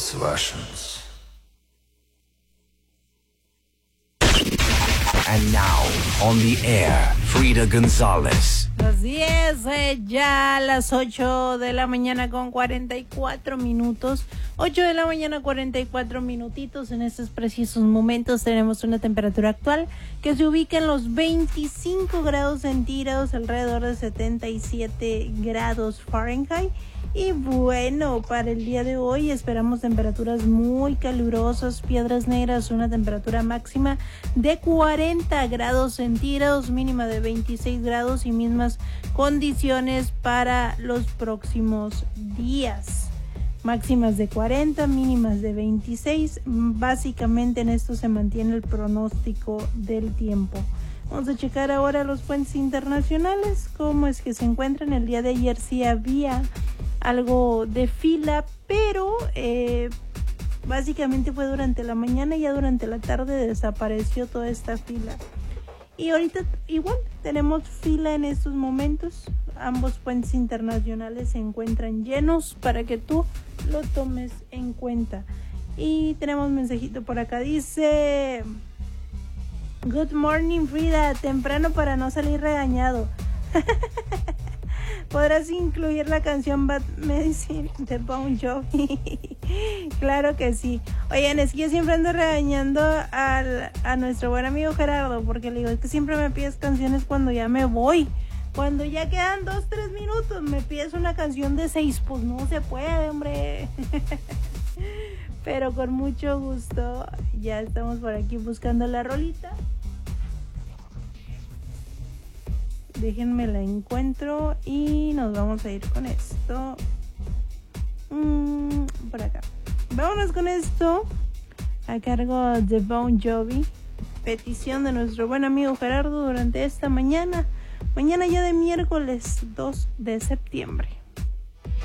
those Russians. And now, on the air, Frida González. Así es, ya a las 8 de la mañana con 44 minutos. 8 de la mañana 44 minutitos. En estos precisos momentos tenemos una temperatura actual que se ubica en los 25 grados centígrados, alrededor de 77 grados Fahrenheit. Y bueno, para el día de hoy esperamos temperaturas muy calurosas. Piedras Negras, una temperatura máxima de 40 grados centígrados, mínima de 26 grados y mismas condiciones para los próximos días. Máximas de 40, mínimas de 26. Básicamente en esto se mantiene el pronóstico del tiempo. Vamos a checar ahora los puentes internacionales, cómo es que se encuentran. El día de ayer sí había algo de fila, pero básicamente fue durante la mañana y ya durante la tarde desapareció toda esta fila. Y ahorita igual tenemos fila en estos momentos. Ambos puentes internacionales se encuentran llenos para que tú lo tomes en cuenta. Y tenemos un mensajito por acá, dice: Good morning, Frida, temprano para no salir regañado. ¿Podrás incluir la canción Bad Medicine de Bon Jovi? Claro que sí. Oigan, es que yo siempre ando regañando a nuestro buen amigo Gerardo, porque le digo, es que siempre me pides canciones cuando ya me voy. Cuando ya quedan 2-3 minutos, me pides una canción de 6, pues no se puede, hombre. Pero con mucho gusto, ya estamos por aquí buscando la rolita. Déjenme la encuentro y nos vamos a ir con esto. Por acá. Vámonos con esto a cargo de Bon Jovi. Petición de nuestro buen amigo Gerardo durante esta mañana. Mañana ya de miércoles 2 de septiembre.